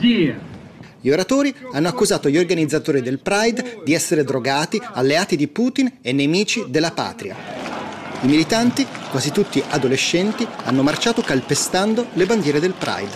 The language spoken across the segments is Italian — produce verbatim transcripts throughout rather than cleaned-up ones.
Gli oratori hanno accusato gli organizzatori del Pride di essere drogati, alleati di Putin e nemici della patria. I militanti, quasi tutti adolescenti, hanno marciato calpestando le bandiere del Pride.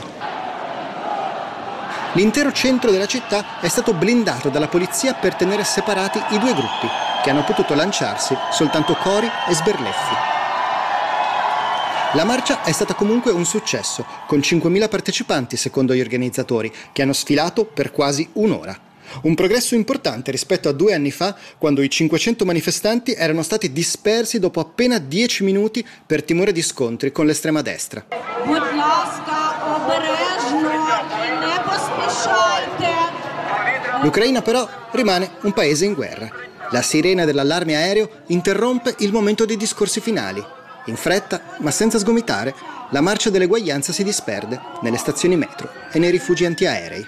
L'intero centro della città è stato blindato dalla polizia per tenere separati i due gruppi, che hanno potuto lanciarsi soltanto cori e sberleffi. La marcia è stata comunque un successo, con cinquemila partecipanti secondo gli organizzatori, che hanno sfilato per quasi un'ora. Un progresso importante rispetto a due anni fa, quando i cinquecento manifestanti erano stati dispersi dopo appena dieci minuti per timore di scontri con l'estrema destra. L'Ucraina però rimane un paese in guerra. La sirena dell'allarme aereo interrompe il momento dei discorsi finali. In fretta, ma senza sgomitare, la marcia dell'eguaglianza si disperde nelle stazioni metro e nei rifugi antiaerei.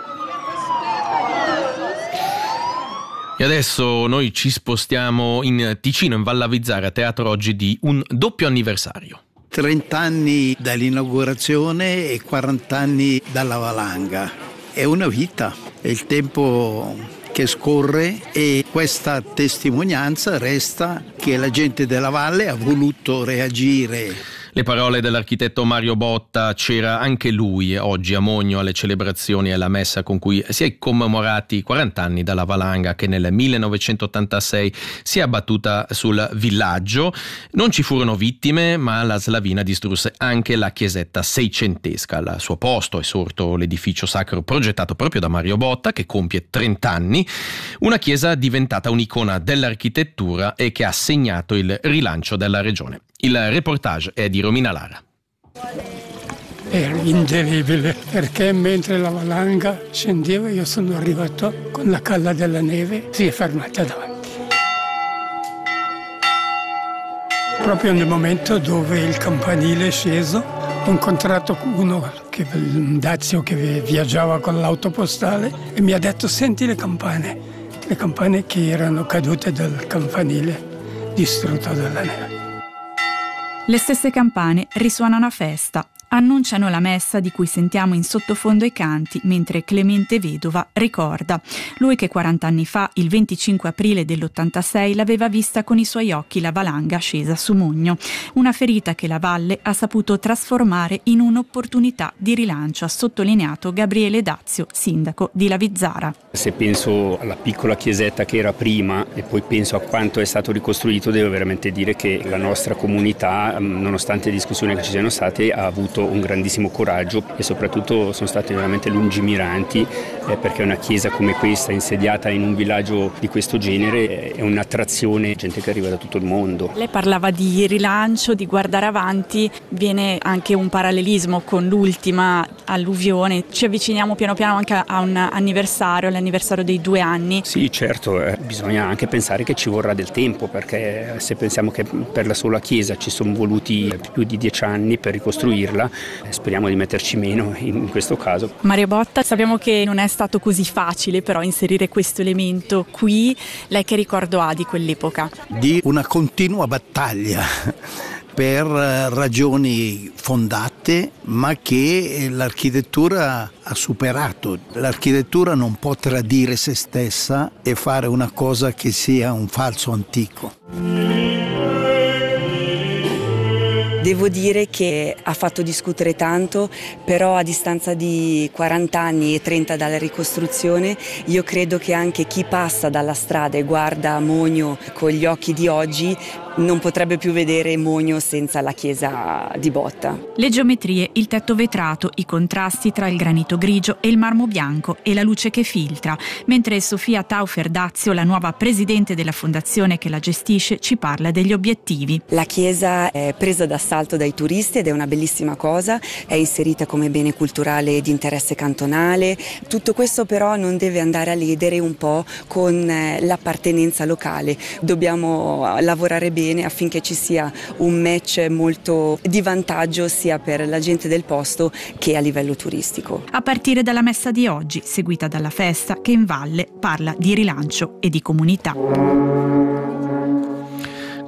E adesso noi ci spostiamo in Ticino, in Vallavizzara, teatro oggi di un doppio anniversario. trenta anni dall'inaugurazione e quaranta anni dalla valanga. È una vita, è il tempo che scorre e questa testimonianza resta che la gente della valle ha voluto reagire. Le parole dell'architetto Mario Botta, c'era anche lui oggi a Mogno alle celebrazioni e alla messa con cui si è commemorati quaranta anni dalla valanga che nel millenovecentottantasei si è abbattuta sul villaggio. Non ci furono vittime, ma la slavina distrusse anche la chiesetta seicentesca. Al suo posto è sorto l'edificio sacro progettato proprio da Mario Botta, che compie trenta anni, una chiesa diventata un'icona dell'architettura e che ha segnato il rilancio della regione. Il reportage è di Romina Lara. È indelebile perché mentre la valanga scendeva io sono arrivato con la calla della neve, si è fermata davanti. Proprio nel momento dove il campanile è sceso ho incontrato uno, che, un dazio che viaggiava con l'autopostale e mi ha detto: senti le campane, le campane che erano cadute dal campanile distrutto dalla neve. Le stesse campane risuonano a festa, annunciano la messa di cui sentiamo in sottofondo i canti mentre Clemente Vedova ricorda. Lui che quaranta anni fa, il venticinque aprile dell'ottantasei, l'aveva vista con i suoi occhi la valanga scesa su Mogno. Una ferita che la valle ha saputo trasformare in un'opportunità di rilancio, ha sottolineato Gabriele Dazio, sindaco di Lavizzara. Se penso alla piccola chiesetta che era prima e poi penso a quanto è stato ricostruito, devo veramente dire che la nostra comunità, nonostante le discussioni che ci siano state, ha avuto un grandissimo coraggio e soprattutto sono stati veramente lungimiranti, eh, perché una chiesa come questa, insediata in un villaggio di questo genere, è un'attrazione, gente che arriva da tutto il mondo. Lei parlava di rilancio, di guardare avanti, viene anche un parallelismo con l'ultima alluvione. Ci avviciniamo piano piano anche a un anniversario, l'anniversario dei due anni. Sì, certo, eh, bisogna anche pensare che ci vorrà del tempo, perché se pensiamo che per la sola chiesa ci sono voluti più di dieci anni per ricostruirla, speriamo di metterci meno in questo caso. Mario Botta, sappiamo che non è stato così facile però inserire questo elemento qui. Lei che ricordo ha di quell'epoca? Di una continua battaglia per ragioni fondate, ma che l'architettura ha superato. L'architettura non può tradire se stessa e fare una cosa che sia un falso antico. Devo dire che ha fatto discutere tanto, però a distanza di quaranta anni e trenta dalla ricostruzione, io credo che anche chi passa dalla strada e guarda Mogno con gli occhi di oggi non potrebbe più vedere Mogno senza la chiesa di Botta. Le geometrie, il tetto vetrato, i contrasti tra il granito grigio e il marmo bianco e la luce che filtra, mentre Sofia Taufer Dazio, la nuova presidente della fondazione che la gestisce, ci parla degli obiettivi. La chiesa è presa d'assalto dai turisti ed è una bellissima cosa, è inserita come bene culturale di interesse cantonale. Tutto questo però non deve andare a ledere un po' con l'appartenenza locale. Dobbiamo lavorare bene affinché ci sia un match molto di vantaggio sia per la gente del posto che a livello turistico. A partire dalla messa di oggi, seguita dalla festa che in valle parla di rilancio e di comunità.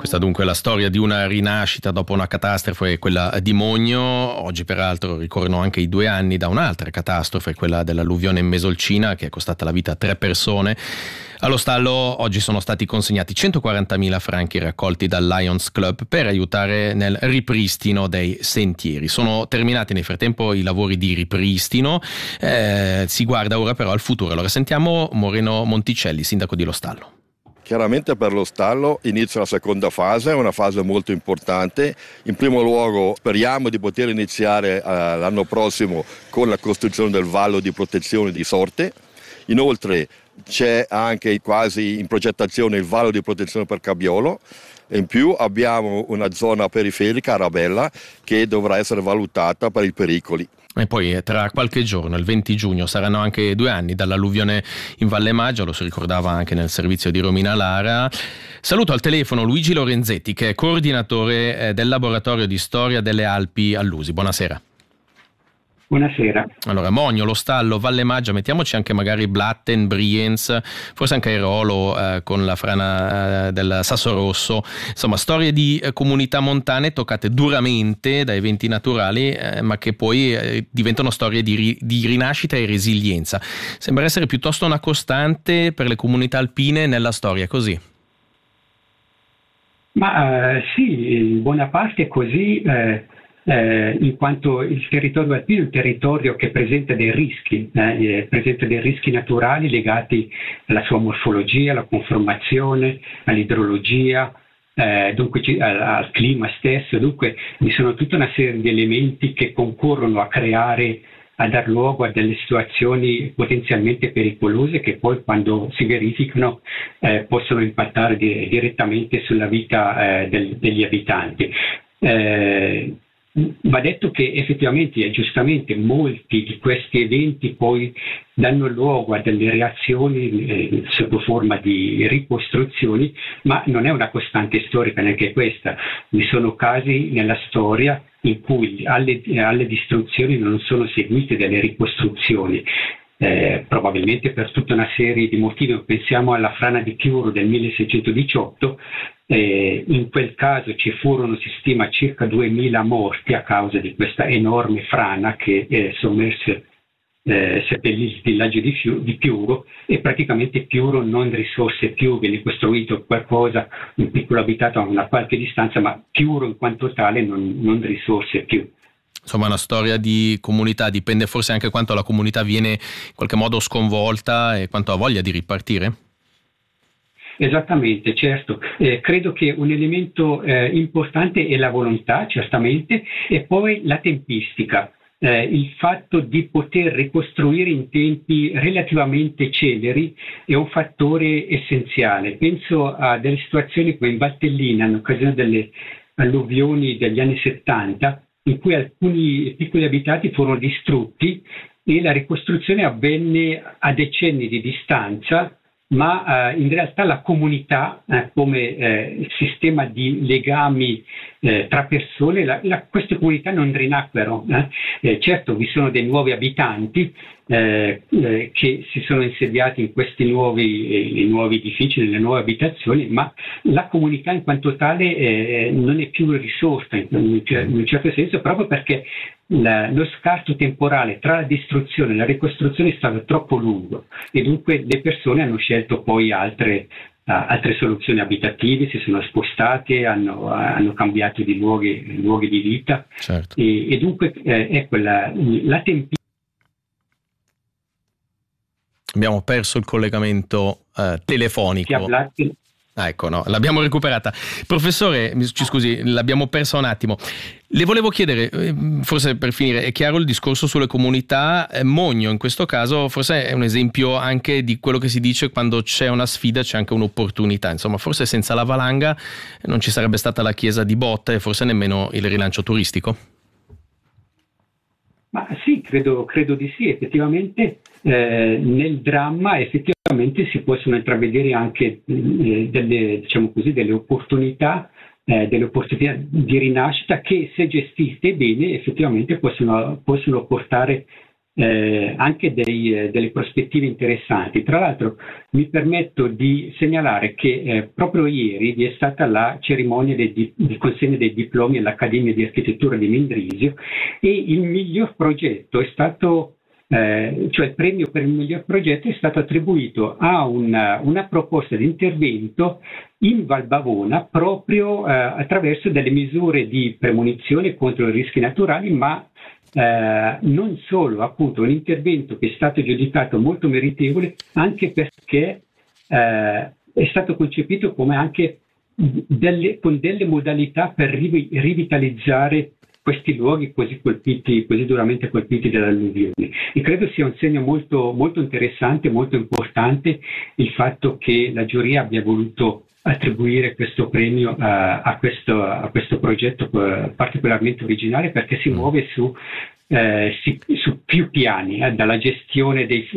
Questa dunque è la storia di una rinascita dopo una catastrofe, quella di Mogno. Oggi peraltro ricorrono anche i due anni da un'altra catastrofe, quella dell'alluvione in Mesolcina, che è costata la vita a tre persone. Allo stallo oggi sono stati consegnati centoquarantamila franchi raccolti dal Lions Club per aiutare nel ripristino dei sentieri. Sono terminati nel frattempo i lavori di ripristino, eh, si guarda ora però al futuro. Allora sentiamo Moreno Monticelli, sindaco di Lo Stallo. Chiaramente per Lo Stallo inizia la seconda fase, una fase molto importante. In primo luogo speriamo di poter iniziare uh, l'anno prossimo con la costruzione del vallo di protezione di Sorte. Inoltre c'è anche quasi in progettazione il vallo di protezione per Cabbiolo. In più abbiamo una zona periferica, Arabella, che dovrà essere valutata per i pericoli. E poi tra qualche giorno, il venti giugno, saranno anche due anni dall'alluvione in Valle Maggia, lo si ricordava anche nel servizio di Romina Lara. Saluto al telefono Luigi Lorenzetti, che è coordinatore del laboratorio di storia delle Alpi Allusi. Buonasera. Buonasera. Allora, Mogno, Lo Stallo, Valle Maggia, mettiamoci anche magari Blatten, Brienz, forse anche Airolo eh, con la frana eh, del Sasso Rosso. Insomma, storie di eh, comunità montane toccate duramente da eventi naturali, eh, ma che poi eh, diventano storie di, ri- di rinascita e resilienza. Sembra essere piuttosto una costante per le comunità alpine nella storia, così? Ma uh, sì, in buona parte è così. Eh... Eh, in quanto il territorio alpino è un territorio che presenta dei rischi, eh, presenta dei rischi naturali legati alla sua morfologia, alla conformazione, all'idrologia, eh, dunque al, al clima stesso. Dunque vi sono tutta una serie di elementi che concorrono a creare, a dar luogo a delle situazioni potenzialmente pericolose che poi quando si verificano eh, possono impattare di, direttamente sulla vita eh, del, degli abitanti. Eh, Va detto che effettivamente e giustamente molti di questi eventi poi danno luogo a delle reazioni eh, sotto forma di ricostruzioni, ma non è una costante storica neanche questa. Vi sono casi nella storia in cui alle, alle distruzioni non sono seguite delle ricostruzioni. Eh, probabilmente per tutta una serie di motivi. Pensiamo alla frana di Piuro del milleseicentodiciotto, eh, in quel caso ci furono, si stima, circa duemila morti a causa di questa enorme frana che eh, sommerse eh, seppellì il villaggio di, Fiu- di Piuro, e praticamente Piuro non risorse più, venne costruito qualcosa, un piccolo abitato a una qualche distanza, ma Piuro in quanto tale non, non risorse più. Insomma, una storia di comunità, dipende forse anche quanto la comunità viene in qualche modo sconvolta e quanto ha voglia di ripartire? Esattamente, certo. Eh, credo che un elemento eh, importante è la volontà, certamente, e poi la tempistica. Eh, il fatto di poter ricostruire in tempi relativamente celeri è un fattore essenziale. Penso a delle situazioni come in Valtellina, in occasione delle alluvioni degli anni settanta, in cui alcuni piccoli abitati furono distrutti e la ricostruzione avvenne a decenni di distanza, ma eh, in realtà la comunità eh, come eh, sistema di legami eh, tra persone, la, la, queste comunità non rinacquero. Eh. Eh, certo, vi sono dei nuovi abitanti eh, eh, che si sono insediati in questi nuovi, eh, nuovi edifici, nelle nuove abitazioni, ma la comunità in quanto tale eh, non è più risorsa in, in un certo senso, proprio perché La, lo scarto temporale tra la distruzione e la ricostruzione è stato troppo lungo e dunque le persone hanno scelto poi altre, uh, altre soluzioni abitative, si sono spostate, hanno, uh, hanno cambiato di luoghi, luoghi di vita. Certo. e, e dunque eh, ecco la, la tempistica. Abbiamo perso il collegamento uh, telefonico. Ah, ecco, no, l'abbiamo recuperata. Professore, ci scusi, l'abbiamo persa un attimo. Le volevo chiedere, forse per finire, è chiaro il discorso sulle comunità, Mogno in questo caso forse è un esempio anche di quello che si dice quando c'è una sfida c'è anche un'opportunità, insomma forse senza la valanga non ci sarebbe stata la chiesa di Botta e forse nemmeno il rilancio turistico? Ma sì, credo, credo di sì, effettivamente eh, nel dramma effettivamente si possono intravedere anche eh, delle, diciamo così, delle opportunità, eh, delle opportunità di rinascita che se gestite bene effettivamente possono, possono portare eh, anche dei, eh, delle prospettive interessanti. Tra l'altro mi permetto di segnalare che eh, proprio ieri vi è stata la cerimonia di, di, di consegna dei diplomi all'Accademia di Architettura di Mendrisio e il miglior progetto è stato Eh, cioè il premio per il miglior progetto è stato attribuito a una, una proposta di intervento in Val Bavona proprio eh, attraverso delle misure di premonizione contro i rischi naturali, ma eh, non solo, appunto un intervento che è stato giudicato molto meritevole anche perché eh, è stato concepito come anche delle, con delle modalità per rivi, rivitalizzare questi luoghi così colpiti, così duramente colpiti dalle alluvioni. E credo sia un segno molto, molto interessante, molto importante il fatto che la giuria abbia voluto attribuire questo premio a, a, questo, a questo progetto particolarmente originale, perché si muove su, eh, si, su più piani, eh, dalla gestione dei,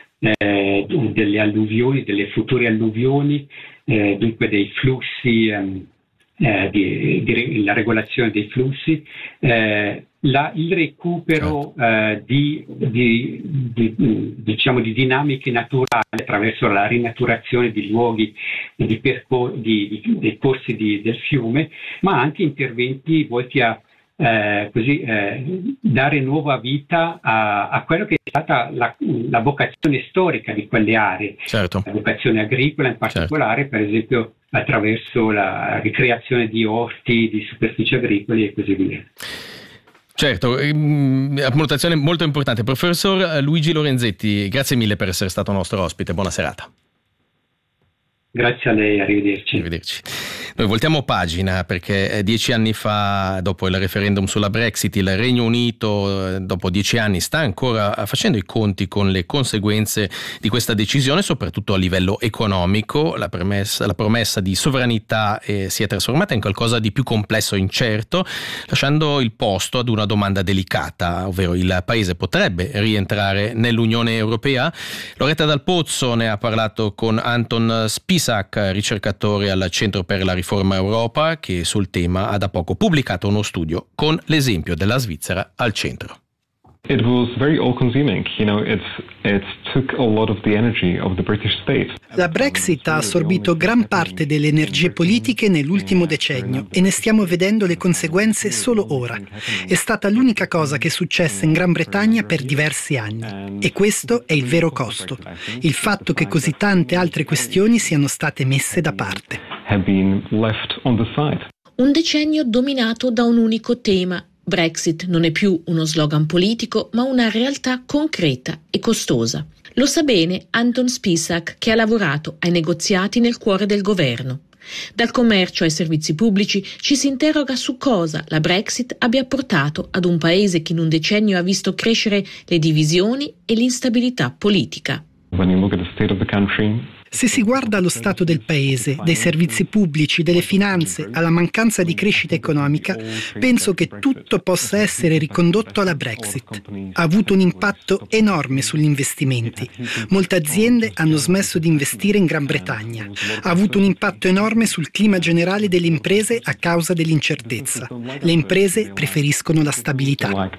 eh, delle alluvioni, delle future alluvioni, eh, dunque dei flussi, ehm, Eh, di, di, la regolazione dei flussi, eh, la, il recupero eh, di, di, di, diciamo, di dinamiche naturali attraverso la rinaturazione di luoghi di percor- di, di, dei corsi di, del fiume, ma anche interventi volti a eh, così, eh, dare nuova vita a, a quello che è stata la, la vocazione storica di quelle aree, certo. La vocazione agricola in particolare, certo. Per esempio attraverso la ricreazione di orti, di superfici agricoli e così via. Certo, annotazione molto importante. Professor Luigi Lorenzetti, grazie mille per essere stato nostro ospite, buona serata. Grazie a lei, arrivederci. Arrivederci. Noi voltiamo pagina perché dieci anni fa, dopo il referendum sulla Brexit, il Regno Unito, dopo dieci anni, sta ancora facendo i conti con le conseguenze di questa decisione, soprattutto a livello economico. La promessa, la promessa di sovranità eh, si è trasformata in qualcosa di più complesso e incerto, lasciando il posto ad una domanda delicata, ovvero il paese potrebbe rientrare nell'Unione Europea? Loretta Dal Pozzo ne ha parlato con Anton Spisak, ricercatore al Centro per la Riforma Europa, che sul tema ha da poco pubblicato uno studio con l'esempio della Svizzera al centro. It was very all-consuming, you know, it's, it took a lot of the energy of the British state. La Brexit ha assorbito gran parte delle energie politiche nell'ultimo decennio e ne stiamo vedendo le conseguenze solo ora. È stata l'unica cosa che è successa in Gran Bretagna per diversi anni e questo è il vero costo, il fatto che così tante altre questioni siano state messe da parte. Have been left on the side. Un decennio dominato da un unico tema. Brexit non è più uno slogan politico, ma una realtà concreta e costosa. Lo sa bene Anton Spisak, che ha lavorato ai negoziati nel cuore del governo. Dal commercio ai servizi pubblici ci si interroga su cosa la Brexit abbia portato ad un paese che in un decennio ha visto crescere le divisioni e l'instabilità politica. When you look at the state of the country, se si guarda allo stato del paese, dei servizi pubblici, delle finanze, alla mancanza di crescita economica, penso che tutto possa essere ricondotto alla Brexit. Ha avuto un impatto enorme sugli investimenti. Molte aziende hanno smesso di investire in Gran Bretagna. Ha avuto un impatto enorme sul clima generale delle imprese a causa dell'incertezza. Le imprese preferiscono la stabilità.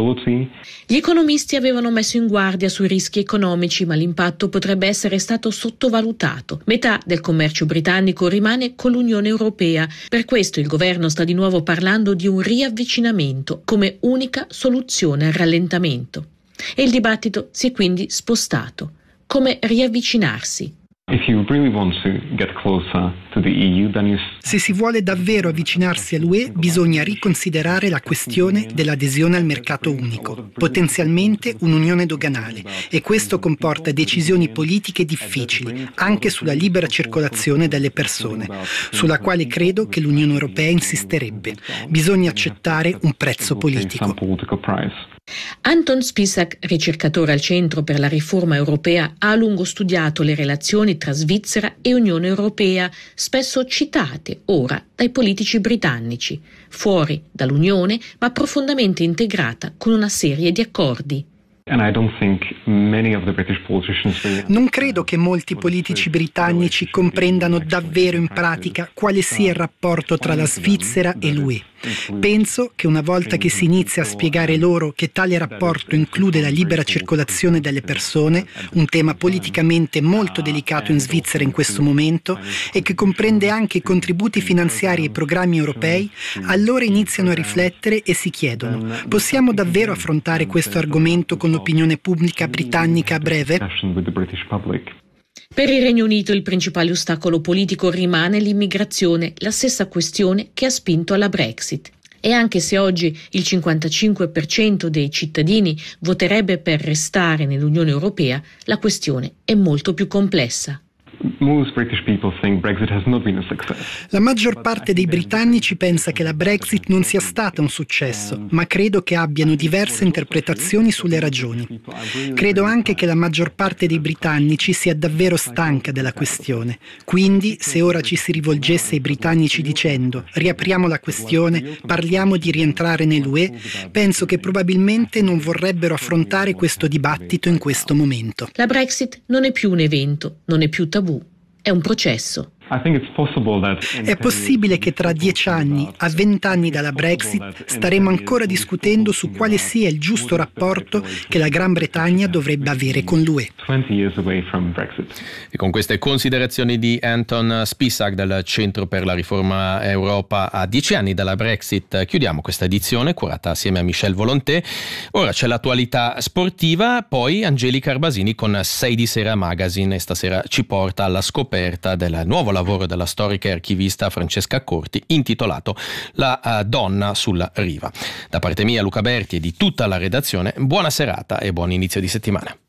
Gli economisti avevano messo in guardia sui rischi economici, ma l'impatto potrebbe essere stato sottovalutato. Metà del commercio britannico rimane con l'Unione Europea. Per questo il governo sta di nuovo parlando di un riavvicinamento come unica soluzione al rallentamento. E il dibattito si è quindi spostato. Come riavvicinarsi? Se si vuole davvero avvicinarsi all'U E, bisogna riconsiderare la questione dell'adesione al mercato unico, potenzialmente un'unione doganale, e questo comporta decisioni politiche difficili, anche sulla libera circolazione delle persone, sulla quale credo che l'Unione Europea insisterebbe. Bisogna accettare un prezzo politico. Anton Spisak, ricercatore al Centro per la Riforma Europea, ha a lungo studiato le relazioni tra Svizzera e Unione Europea, spesso citate ora dai politici britannici, fuori dall'Unione ma profondamente integrata con una serie di accordi. Non credo che molti politici britannici comprendano davvero in pratica quale sia il rapporto tra la Svizzera e l'U E. Penso che una volta che si inizia a spiegare loro che tale rapporto include la libera circolazione delle persone, un tema politicamente molto delicato in Svizzera in questo momento, e che comprende anche contributi finanziari ai programmi europei, allora iniziano a riflettere e si chiedono: possiamo davvero affrontare questo argomento con l'opinione pubblica britannica a breve? Per il Regno Unito il principale ostacolo politico rimane l'immigrazione, la stessa questione che ha spinto alla Brexit. E anche se oggi il cinquantacinque per cento dei cittadini voterebbe per restare nell'Unione Europea, la questione è molto più complessa. La maggior parte dei britannici pensa che la Brexit non sia stata un successo, ma credo che abbiano diverse interpretazioni sulle ragioni. Credo anche che la maggior parte dei britannici sia davvero stanca della questione. Quindi, se ora ci si rivolgesse ai britannici dicendo riapriamo la questione, parliamo di rientrare nell'U E, penso che probabilmente non vorrebbero affrontare questo dibattito in questo momento. La Brexit non è più un evento, non è più tabù. È un processo. È possibile che tra dieci anni, a vent'anni dalla Brexit, staremo ancora discutendo su quale sia il giusto rapporto che la Gran Bretagna dovrebbe avere con l'U E. E con queste considerazioni di Anton Spisak del Centro per la Riforma Europa a dieci anni dalla Brexit chiudiamo questa edizione curata assieme a Michel Volonté. Ora c'è l'attualità sportiva, poi Angelica Arbasini con sei di Sera Magazine e stasera ci porta alla scoperta del nuovo lavoro della storica e archivista Francesca Corti intitolato La uh, donna sulla riva. Da parte mia, Luca Berti, e di tutta la redazione, buona serata e buon inizio di settimana.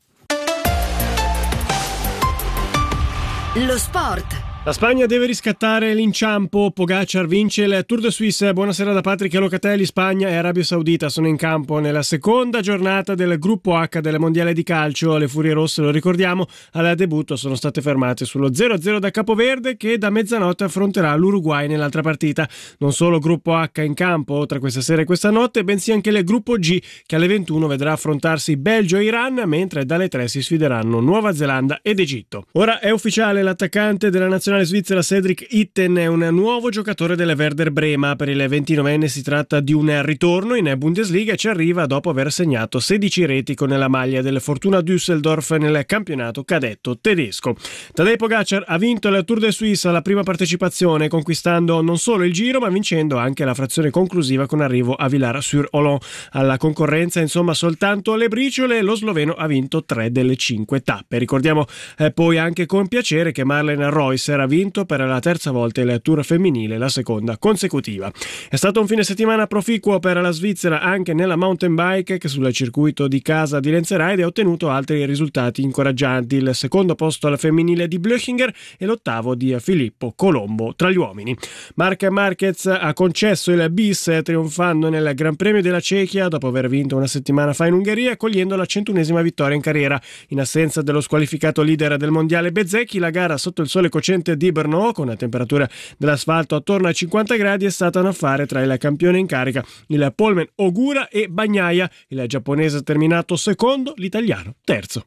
Lo sport. La Spagna deve riscattare l'inciampo, Pogacar vince il Tour de Suisse. Buonasera da Patrick Locatelli. Spagna e Arabia Saudita sono in campo nella seconda giornata del gruppo H del mondiale di calcio. Le Furie Rosse, lo ricordiamo, al debutto sono state fermate sullo zero a zero da Capoverde, che da mezzanotte affronterà l'Uruguay nell'altra partita. Non solo gruppo H in campo tra questa sera e questa notte, bensì anche il gruppo G, che alle ventuno vedrà affrontarsi Belgio e Iran, mentre dalle tre si sfideranno Nuova Zelanda ed Egitto. Ora è ufficiale, l'attaccante della nazionale svizzera Cedric Itten è un nuovo giocatore delle Werder Brema. Per il ventinovenne si tratta di un ritorno in Bundesliga e ci arriva dopo aver segnato sedici reti con la maglia del Fortuna Düsseldorf nel campionato cadetto tedesco. Tadej Pogacar ha vinto il Tour de Suisse alla prima partecipazione, conquistando non solo il giro ma vincendo anche la frazione conclusiva con arrivo a Villars-sur-Olon. Alla concorrenza insomma soltanto le briciole, lo sloveno ha vinto tre delle cinque tappe. Ricordiamo eh, poi anche con piacere che Marlene Reusser ha vinto per la terza volta il Tour femminile, la seconda consecutiva. È stato un fine settimana proficuo per la Svizzera anche nella mountain bike, che sul circuito di casa di Lenzerheide ha ottenuto altri risultati incoraggianti: il secondo posto al femminile di Blöchinger e l'ottavo di Filippo Colombo tra gli uomini. Marc Marquez ha concesso il bis trionfando nel Gran Premio della Cechia dopo aver vinto una settimana fa in Ungheria, cogliendo la centunesima vittoria in carriera. In assenza dello squalificato leader del mondiale Bezzecchi, la gara sotto il sole cocente di Brno, con la temperatura dell'asfalto attorno ai cinquanta gradi, è stata un affare tra il campione in carica, il poleman Ogura, e Bagnaia. Il giapponese ha terminato secondo, l'italiano terzo.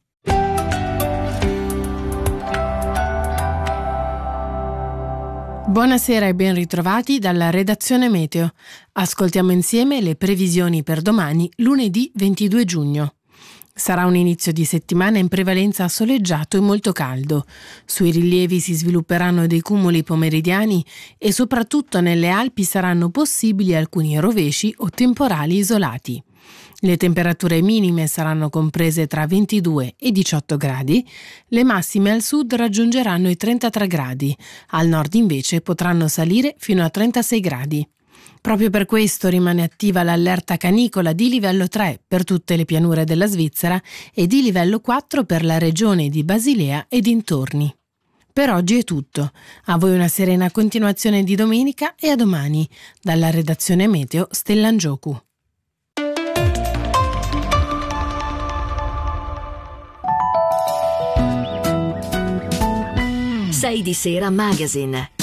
Buonasera e ben ritrovati dalla redazione Meteo. Ascoltiamo insieme le previsioni per domani, lunedì ventidue giugno. Sarà un inizio di settimana in prevalenza soleggiato e molto caldo. Sui rilievi si svilupperanno dei cumuli pomeridiani e soprattutto nelle Alpi saranno possibili alcuni rovesci o temporali isolati. Le temperature minime saranno comprese tra ventidue e diciotto gradi, le massime al sud raggiungeranno i trentatré gradi, al nord invece potranno salire fino a trentasei gradi. Proprio per questo rimane attiva l'allerta canicola di livello tre per tutte le pianure della Svizzera e di livello quattro per la regione di Basilea e dintorni. Per oggi è tutto. A voi una serena continuazione di domenica e a domani. Dalla redazione Meteo, Stellan Giocu. sei di Sera Magazine.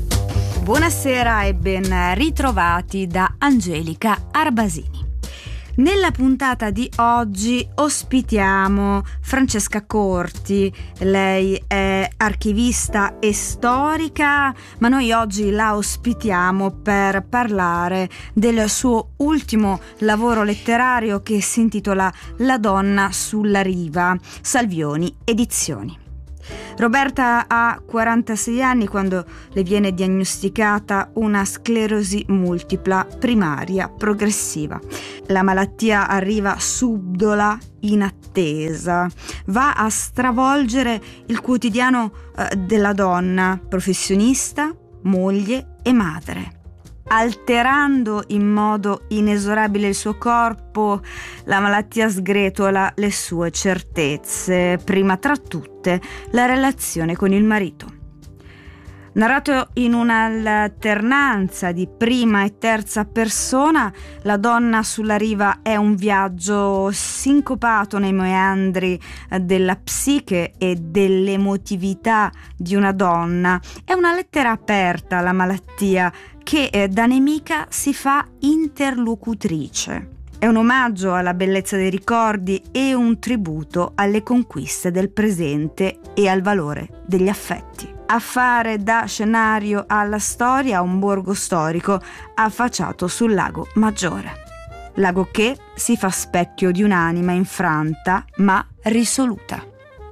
Buonasera e ben ritrovati da Angelica Arbasini. Nella puntata di oggi ospitiamo Francesca Corti. Lei è archivista e storica, ma noi oggi la ospitiamo per parlare del suo ultimo lavoro letterario che si intitola La donna sulla riva, Salvioni Edizioni. Roberta ha quarantasei anni quando le viene diagnosticata una sclerosi multipla primaria progressiva. La malattia arriva subdola, inattesa, va a stravolgere il quotidiano eh, della donna, professionista, moglie e madre. Alterando in modo inesorabile il suo corpo, la malattia sgretola le sue certezze, prima tra tutte la relazione con il marito. Narrato in un'alternanza di prima e terza persona, La donna sulla riva è un viaggio sincopato nei meandri della psiche e dell'emotività di una donna. È una lettera aperta alla malattia che eh, da nemica si fa interlocutrice. È un omaggio alla bellezza dei ricordi e un tributo alle conquiste del presente e al valore degli affetti. A fare da scenario alla storia un borgo storico affacciato sul lago Maggiore. Lago che si fa specchio di un'anima infranta ma risoluta.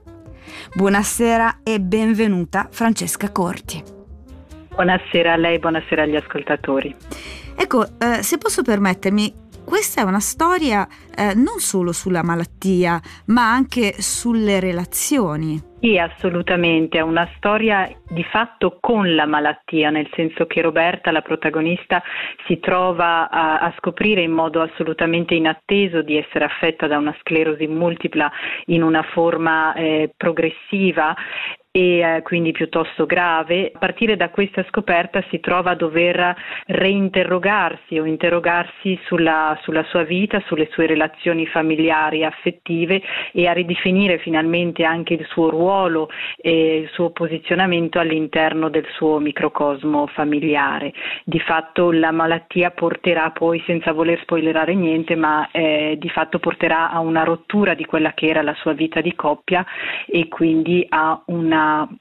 Buonasera e benvenuta Francesca Corti. Buonasera a lei, buonasera agli ascoltatori. Ecco, eh, se posso permettermi, questa è una storia eh, non solo sulla malattia, ma anche sulle relazioni. Sì, assolutamente, è una storia di fatto con la malattia, nel senso che Roberta, la protagonista, si trova a, a scoprire in modo assolutamente inatteso di essere affetta da una sclerosi multipla in una forma eh, progressiva e eh, quindi piuttosto grave. A partire da questa scoperta si trova a dover reinterrogarsi o interrogarsi sulla, sulla sua vita, sulle sue relazioni familiari e affettive e a ridefinire finalmente anche il suo ruolo e il suo posizionamento all'interno del suo microcosmo familiare. Di fatto la malattia porterà poi, senza voler spoilerare niente, ma eh, di fatto porterà a una rottura di quella che era la sua vita di coppia e quindi a una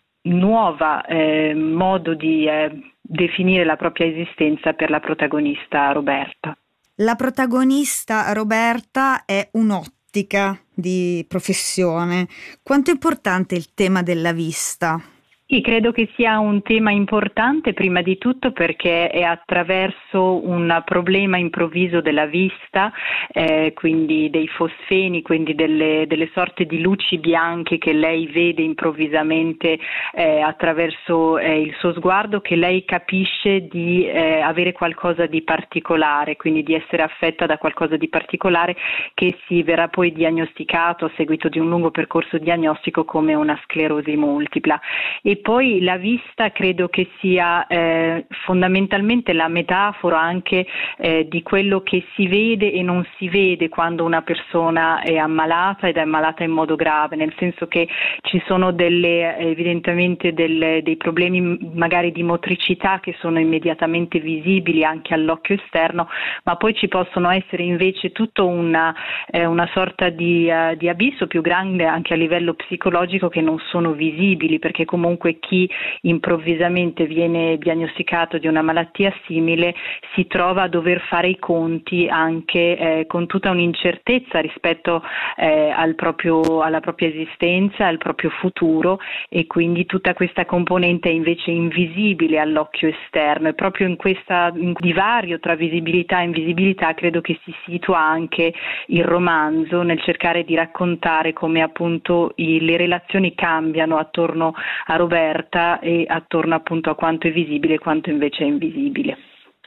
nuova eh, modo di eh, definire la propria esistenza per la protagonista Roberta. La protagonista Roberta è un'ottica di professione. Quanto è importante il tema della vista? Sì, credo che sia un tema importante prima di tutto perché è attraverso un problema improvviso della vista, eh, quindi dei fosfeni, quindi delle, delle sorte di luci bianche che lei vede improvvisamente eh, attraverso eh, il suo sguardo, che lei capisce di eh, avere qualcosa di particolare, quindi di essere affetta da qualcosa di particolare che si verrà poi diagnosticato a seguito di un lungo percorso diagnostico come una sclerosi multipla. E E poi la vista credo che sia eh, fondamentalmente la metafora anche eh, di quello che si vede e non si vede quando una persona è ammalata ed è ammalata in modo grave, nel senso che ci sono delle, evidentemente delle, dei problemi magari di motricità che sono immediatamente visibili anche all'occhio esterno, ma poi ci possono essere invece tutto una, eh, una sorta di, uh, di abisso più grande anche a livello psicologico che non sono visibili, perché comunque chi improvvisamente viene diagnosticato di una malattia simile si trova a dover fare i conti anche eh, con tutta un'incertezza rispetto eh, al proprio, alla propria esistenza, al proprio futuro, e quindi tutta questa componente è invece invisibile all'occhio esterno, e proprio in questo divario tra visibilità e invisibilità credo che si situa anche il romanzo, nel cercare di raccontare come appunto i, le relazioni cambiano attorno a Roberta e attorno appunto a quanto è visibile e quanto invece è invisibile.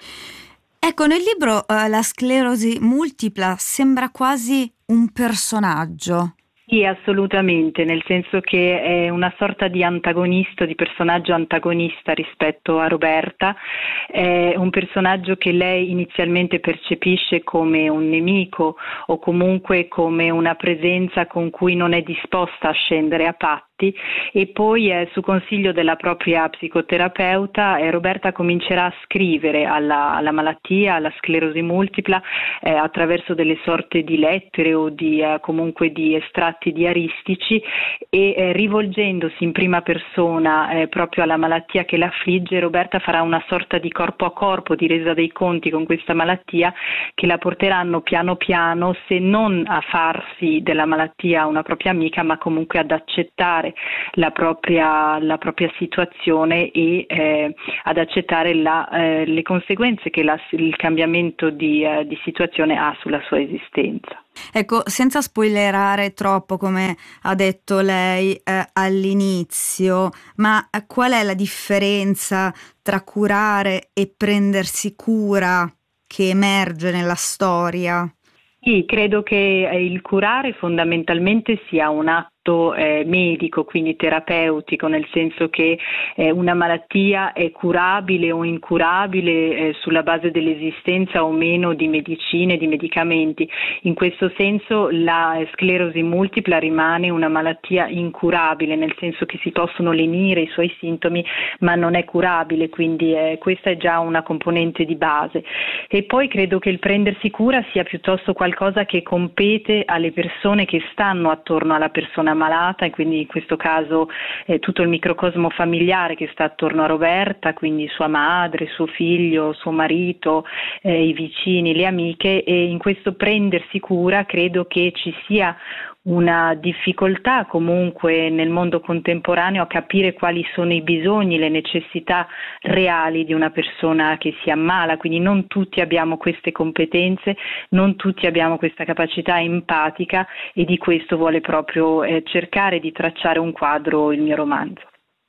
Ecco, nel libro uh, la sclerosi multipla sembra quasi un personaggio. Sì, assolutamente, nel senso che è una sorta di antagonista, di personaggio antagonista rispetto a Roberta, è un personaggio che lei inizialmente percepisce come un nemico o comunque come una presenza con cui non è disposta a scendere a patto, fatti, e poi eh, su consiglio della propria psicoterapeuta eh, Roberta comincerà a scrivere alla, alla malattia, alla sclerosi multipla, eh, attraverso delle sorte di lettere o di eh, comunque di estratti diaristici, e eh, rivolgendosi in prima persona eh, proprio alla malattia che l'affligge, Roberta farà una sorta di corpo a corpo, di resa dei conti con questa malattia, che la porteranno piano piano, se non a farsi della malattia una propria amica, ma comunque ad accettare la propria, la propria situazione e eh, ad accettare la, eh, le conseguenze che la, il cambiamento di, eh, di situazione ha sulla sua esistenza. Ecco, senza spoilerare troppo, come ha detto lei eh, all'inizio, ma qual è la differenza tra curare e prendersi cura che emerge nella storia? Sì, credo che il curare fondamentalmente sia un atto eh, medico, quindi terapeutico, nel senso che eh, una malattia è curabile o incurabile eh, sulla base dell'esistenza o meno di medicine, di medicamenti. In questo senso la sclerosi multipla rimane una malattia incurabile, nel senso che si possono lenire i suoi sintomi, ma non è curabile, quindi eh, questa è già una componente di base. E poi credo che il prendersi cura sia piuttosto qualcosa che compete alle persone che stanno attorno alla persona malata, e quindi in questo caso eh, tutto il microcosmo familiare che sta attorno a Roberta, quindi sua madre, suo figlio, suo marito, eh, i vicini, le amiche, e in questo prendersi cura credo che ci sia una difficoltà comunque nel mondo contemporaneo a capire quali sono i bisogni, le necessità reali di una persona che si ammala, quindi non tutti abbiamo queste competenze, non tutti abbiamo questa capacità empatica, e di questo vuole proprio eh, cercare di tracciare un quadro il mio romanzo.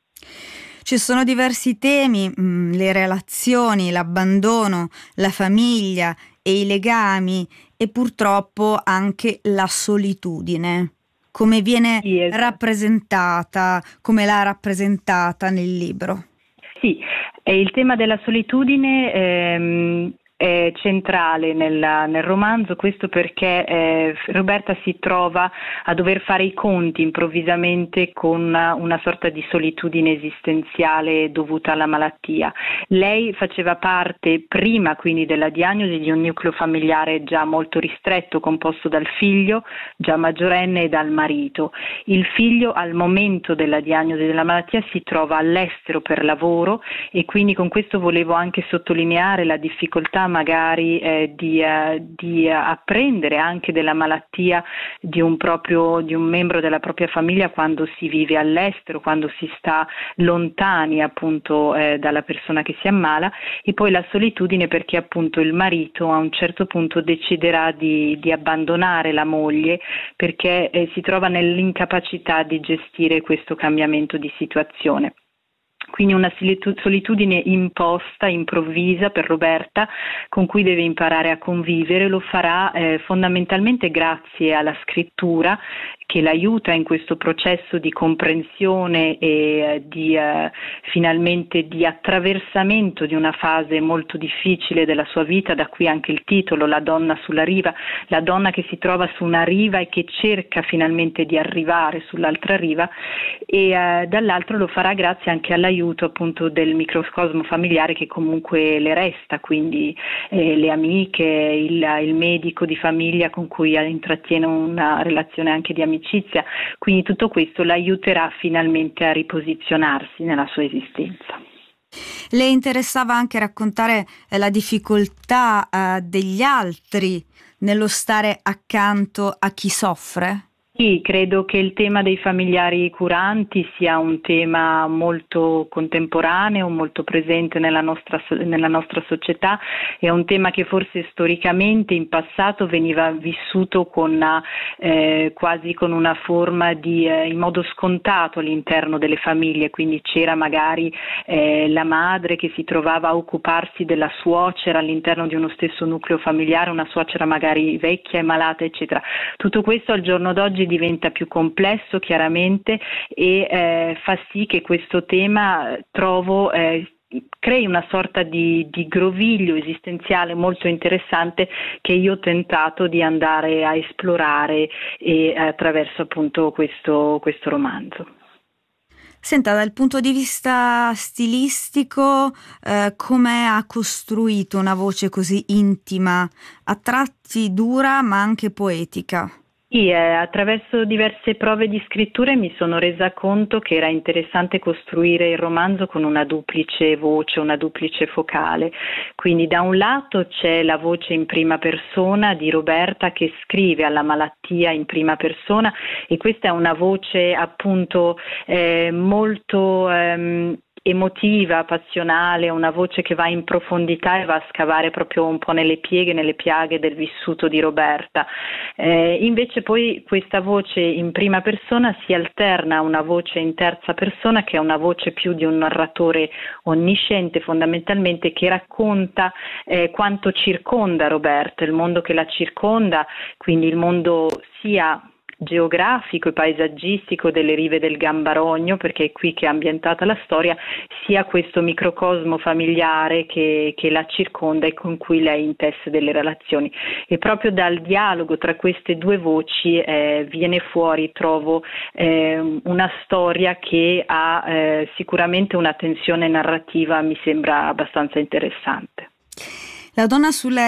Ci sono diversi temi, mh, le relazioni, l'abbandono, la famiglia e i legami, e purtroppo anche la solitudine. Come viene sì, esatto. rappresentata, come l'ha rappresentata nel libro? Sì, e il tema della solitudine ehm, è centrale nel, nel romanzo, questo perché eh, Roberta si trova a dover fare i conti improvvisamente con una, una sorta di solitudine esistenziale dovuta alla malattia. Lei faceva parte prima quindi della diagnosi di un nucleo familiare già molto ristretto, composto dal figlio già maggiorenne e dal marito. Il figlio al momento della diagnosi della malattia si trova all'estero per lavoro, e quindi con questo volevo anche sottolineare la difficoltà magari eh, di, eh, di eh, apprendere anche della malattia di un proprio di un membro della propria famiglia quando si vive all'estero, quando si sta lontani appunto eh, dalla persona che si ammala. E poi la solitudine perché appunto il marito a un certo punto deciderà di, di abbandonare la moglie, perché eh, si trova nell'incapacità di gestire questo cambiamento di situazione. Quindi una solitudine imposta, improvvisa per Roberta, con cui deve imparare a convivere. Lo farà eh, fondamentalmente grazie alla scrittura, che l'aiuta in questo processo di comprensione e eh, di eh, finalmente di attraversamento di una fase molto difficile della sua vita, da qui anche il titolo, La donna sulla riva, la donna che si trova su una riva e che cerca finalmente di arrivare sull'altra riva, e eh, dall'altro lo farà grazie anche all'aiuto appunto del microcosmo familiare che comunque le resta, quindi eh, le amiche, il, il medico di famiglia con cui intrattiene una relazione anche di amicizia. Quindi tutto questo l'aiuterà finalmente a riposizionarsi nella sua esistenza. Le interessava anche raccontare eh, la difficoltà eh, degli altri nello stare accanto a chi soffre? Sì, credo che il tema dei familiari curanti sia un tema molto contemporaneo, molto presente nella nostra, nella nostra società. È un tema che forse storicamente in passato veniva vissuto con eh, quasi con una forma di eh, in modo scontato all'interno delle famiglie, quindi c'era magari eh, la madre che si trovava a occuparsi della suocera all'interno di uno stesso nucleo familiare, una suocera magari vecchia e malata, eccetera. Tutto questo al giorno d'oggi diventa più complesso chiaramente, e eh, fa sì che questo tema trovo eh, crei una sorta di, di groviglio esistenziale molto interessante che io ho tentato di andare a esplorare e, attraverso appunto questo, questo romanzo. Senta, dal punto di vista stilistico, eh, come ha costruito una voce così intima, a tratti dura ma anche poetica? Sì, eh, attraverso diverse prove di scrittura mi sono resa conto che era interessante costruire il romanzo con una duplice voce, una duplice focale. Quindi da un lato c'è la voce in prima persona di Roberta che scrive alla malattia in prima persona, e questa è una voce appunto eh, molto ehm, emotiva, passionale, una voce che va in profondità e va a scavare proprio un po' nelle pieghe, nelle piaghe del vissuto di Roberta. Eh, invece poi questa voce in prima persona si alterna a una voce in terza persona, che è una voce più di un narratore onnisciente fondamentalmente, che racconta eh, quanto circonda Roberta, il mondo che la circonda, quindi il mondo sia geografico e paesaggistico delle rive del Gambarogno, perché è qui che è ambientata la storia, sia questo microcosmo familiare che, che la circonda e con cui lei intesse delle relazioni. E proprio dal dialogo tra queste due voci eh, viene fuori, trovo, eh, una storia che ha eh, sicuramente una tensione narrativa, mi sembra abbastanza interessante. La donna sulla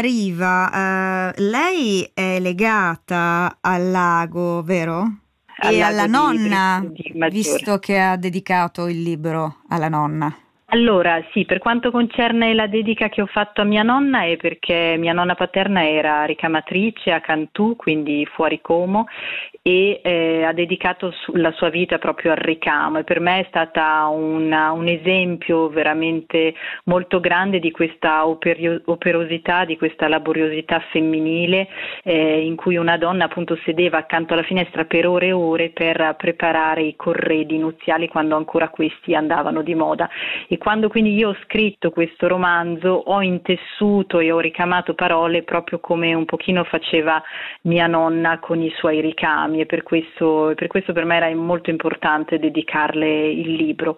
riva, eh, lei è legata al lago, vero? Al e lago alla di nonna, Idri- di Maggiore. visto che ha dedicato il libro alla nonna. Allora, sì, per quanto concerne la dedica che ho fatto a mia nonna è perché mia nonna paterna era ricamatrice a Cantù, quindi fuori Como, e eh, ha dedicato su- la sua vita proprio al ricamo, e per me è stata una, un esempio veramente molto grande di questa operio- operosità, di questa laboriosità femminile, eh, in cui una donna appunto sedeva accanto alla finestra per ore e ore per preparare i corredi nuziali quando ancora questi andavano di moda. E quando quindi io ho scritto questo romanzo ho intessuto e ho ricamato parole proprio come un pochino faceva mia nonna con i suoi ricami, e per questo, per questo per me era molto importante dedicarle il libro.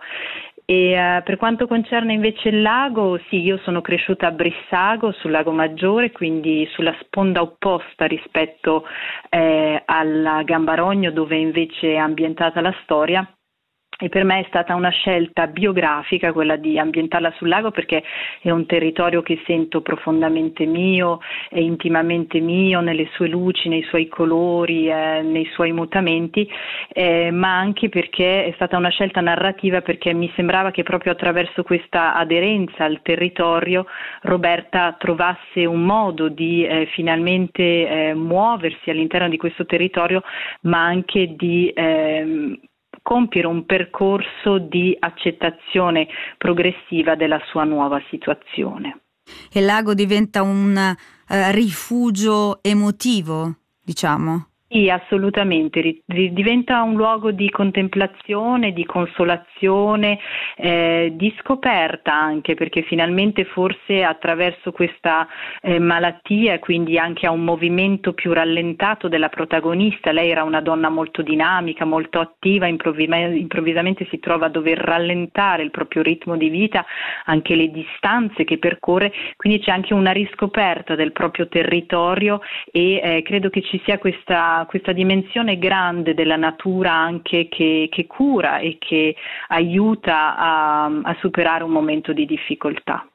E uh, per quanto concerne invece il lago, sì, io sono cresciuta a Brissago, sul Lago Maggiore, quindi sulla sponda opposta rispetto eh, al Gambarogno, dove invece è ambientata la storia. E per me è stata una scelta biografica quella di ambientarla sul lago, perché è un territorio che sento profondamente mio, è intimamente mio nelle sue luci, nei suoi colori, eh, nei suoi mutamenti, eh, ma anche perché è stata una scelta narrativa, perché mi sembrava che proprio attraverso questa aderenza al territorio Roberta trovasse un modo di eh, finalmente eh, muoversi all'interno di questo territorio, ma anche di eh, compiere un percorso di accettazione progressiva della sua nuova situazione. Il lago diventa un uh, rifugio emotivo, diciamo. Sì, assolutamente, Ri- diventa un luogo di contemplazione, di consolazione, eh, di scoperta anche, perché finalmente forse attraverso questa eh, malattia, quindi anche a un movimento più rallentato della protagonista, lei era una donna molto dinamica, molto attiva, improvvisa- improvvisamente si trova a dover rallentare il proprio ritmo di vita, anche le distanze che percorre, quindi c'è anche una riscoperta del proprio territorio, e eh, credo che ci sia questa questa dimensione grande della natura anche che, che cura e che aiuta a, a superare un momento di difficoltà.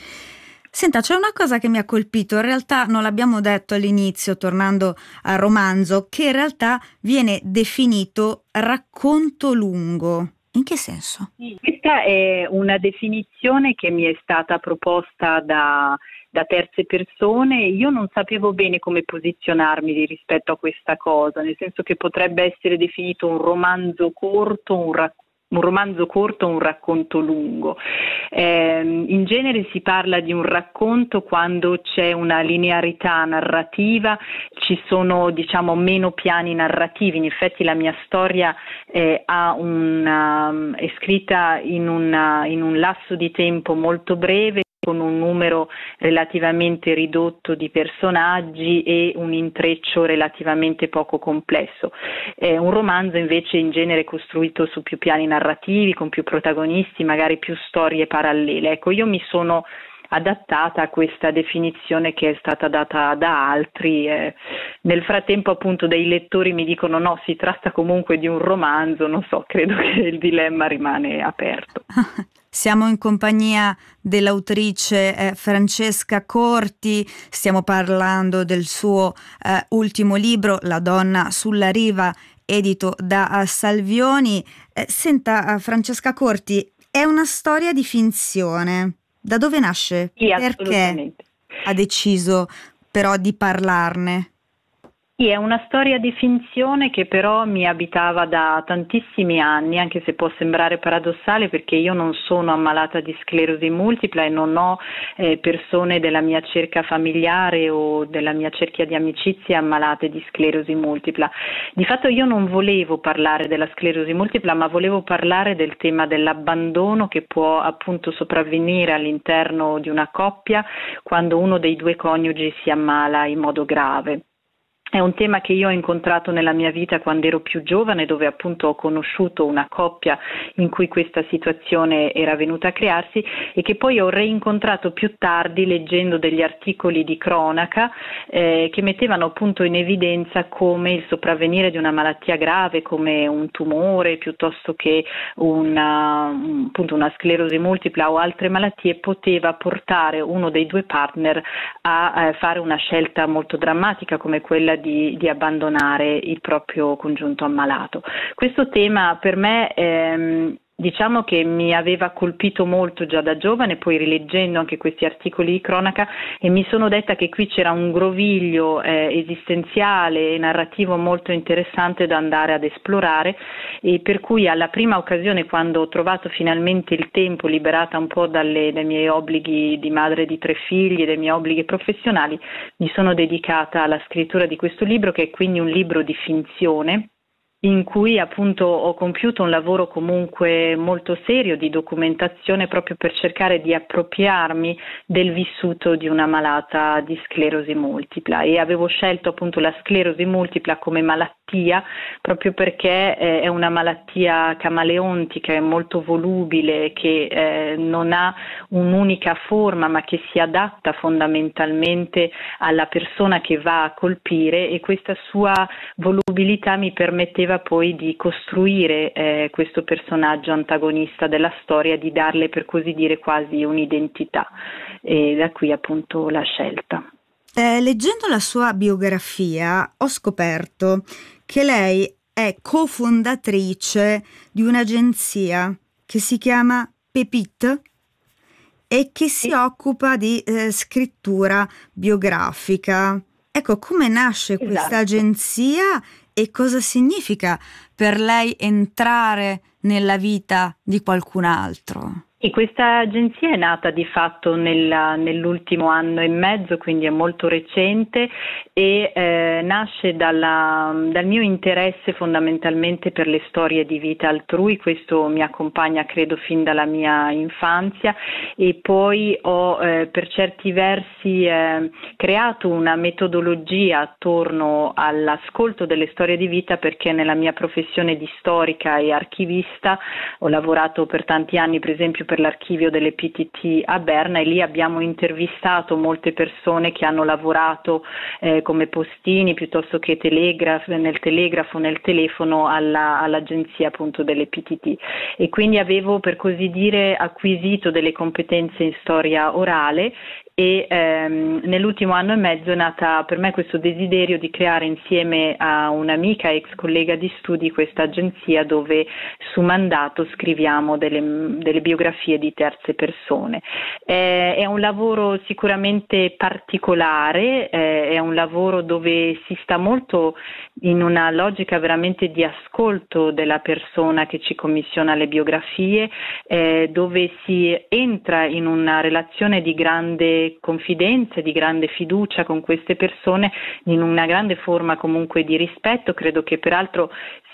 Senta, c'è una cosa che mi ha colpito, in realtà non l'abbiamo detto all'inizio, tornando al romanzo, che in realtà viene definito racconto lungo. In che senso? Sì, questa è una definizione che mi è stata proposta da da terze persone. Io non sapevo bene come posizionarmi rispetto a questa cosa, nel senso che potrebbe essere definito un romanzo corto, un racconto un romanzo corto o un racconto lungo. Eh, in genere si parla di un racconto quando c'è una linearità narrativa, ci sono diciamo meno piani narrativi. In effetti la mia storia eh, ha una, è scritta in, una, in un lasso di tempo molto breve, con un numero relativamente ridotto di personaggi e un intreccio relativamente poco complesso. Eh, un romanzo invece in genere è costruito su più piani narrativi, con più protagonisti, magari più storie parallele. Ecco, io mi sono adattata a questa definizione che è stata data da altri. Eh, nel frattempo appunto dei lettori mi dicono no, si tratta comunque di un romanzo, non so, credo che il dilemma rimane aperto. Siamo in compagnia dell'autrice eh, Francesca Corti, stiamo parlando del suo eh, ultimo libro, La donna sulla riva, edito da uh, Salvioni. Eh, senta, uh, Francesca Corti, è una storia di finzione. Da dove nasce? Sì, perché ha deciso però di parlarne? Sì, è una storia di finzione che però mi abitava da tantissimi anni, anche se può sembrare paradossale perché io non sono ammalata di sclerosi multipla e non ho eh, persone della mia cerca familiare o della mia cerchia di amicizie ammalate di sclerosi multipla. Di fatto io non volevo parlare della sclerosi multipla, ma volevo parlare del tema dell'abbandono che può appunto sopravvenire all'interno di una coppia quando uno dei due coniugi si ammala in modo grave. È un tema che io ho incontrato nella mia vita quando ero più giovane, dove appunto ho conosciuto una coppia in cui questa situazione era venuta a crearsi e che poi ho reincontrato più tardi leggendo degli articoli di cronaca eh, che mettevano appunto in evidenza come il sopravvenire di una malattia grave come un tumore piuttosto che una, appunto una sclerosi multipla o altre malattie poteva portare uno dei due partner a, a fare una scelta molto drammatica come quella Di, di abbandonare il proprio congiunto ammalato. Questo tema per me ehm, diciamo che mi aveva colpito molto già da giovane, poi rileggendo anche questi articoli di cronaca e mi sono detta che qui c'era un groviglio eh, esistenziale e narrativo molto interessante da andare ad esplorare, e per cui alla prima occasione, quando ho trovato finalmente il tempo, liberata un po' dalle, dai miei obblighi di madre di tre figli e dai miei obblighi professionali, mi sono dedicata alla scrittura di questo libro, che è quindi un libro di finzione in cui appunto ho compiuto un lavoro comunque molto serio di documentazione proprio per cercare di appropriarmi del vissuto di una malata di sclerosi multipla, e avevo scelto appunto la sclerosi multipla come malattia proprio perché eh, è una malattia camaleontica, è molto volubile, che eh, non ha un'unica forma ma che si adatta fondamentalmente alla persona che va a colpire, e questa sua volubilità mi permetteva poi di costruire eh, questo personaggio antagonista della storia, di darle per così dire quasi un'identità, e da qui appunto la scelta. Eh, leggendo la sua biografia ho scoperto che lei è cofondatrice di un'agenzia che si chiama Pepite e che si occupa di eh, scrittura biografica. Ecco, come nasce Esatto. questa agenzia e cosa significa per lei entrare nella vita di qualcun altro? E questa agenzia è nata di fatto nella, nell'ultimo anno e mezzo, quindi è molto recente, e eh, nasce dalla, dal mio interesse fondamentalmente per le storie di vita altrui. Questo mi accompagna credo fin dalla mia infanzia, e poi ho eh, per certi versi eh, creato una metodologia attorno all'ascolto delle storie di vita, perché nella mia professione di storica e archivista ho lavorato per tanti anni per esempio per l'archivio delle P T T a Berna, e lì abbiamo intervistato molte persone che hanno lavorato eh, come postini piuttosto che telegrafo, nel telegrafo, nel telefono alla, all'agenzia appunto delle P T T, e quindi avevo per così dire acquisito delle competenze in storia orale. E ehm, nell'ultimo anno e mezzo è nata per me questo desiderio di creare insieme a un'amica ex collega di studi questa agenzia dove su mandato scriviamo delle, delle biografie di terze persone. Eh, è un lavoro sicuramente particolare, eh, è un lavoro dove si sta molto in una logica veramente di ascolto della persona che ci commissiona le biografie, eh, dove si entra in una relazione di grande confidenza, di grande fiducia con queste persone, in una grande forma comunque di rispetto. Credo che peraltro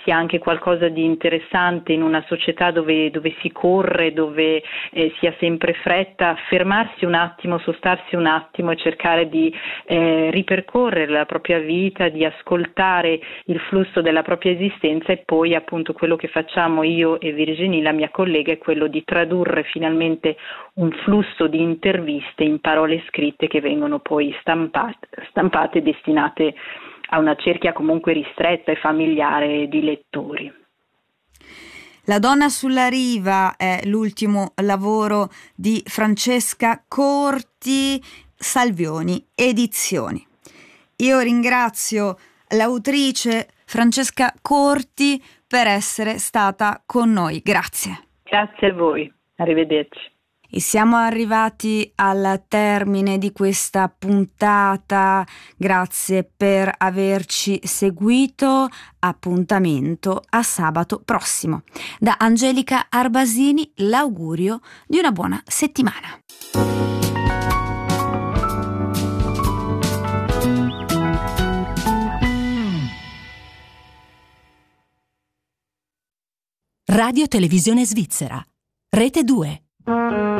sia anche qualcosa di interessante in una società dove, dove si corre, dove eh, si ha sempre fretta, fermarsi un attimo, sostarsi un attimo e cercare di eh, ripercorrere la propria vita, di ascoltare il flusso della propria esistenza, e poi appunto quello che facciamo io e Virginie, la mia collega, è quello di tradurre finalmente un flusso di interviste in parole scritte che vengono poi stampate, stampate e destinate a una cerchia comunque ristretta e familiare di lettori. La donna sulla riva è l'ultimo lavoro di Francesca Corti, Salvioni Edizioni. Io ringrazio l'autrice Francesca Corti per essere stata con noi. Grazie. Grazie a voi. Arrivederci. E siamo arrivati al termine di questa puntata. Grazie per averci seguito. Appuntamento a sabato prossimo. Da Angelica Arbasini l'augurio di una buona settimana. Radio Televisione Svizzera, Rete due.